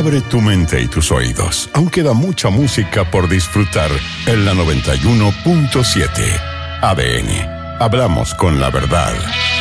Abre tu mente y tus oídos. Aún queda mucha música por disfrutar en la 91.7. ADN. Hablamos con la verdad.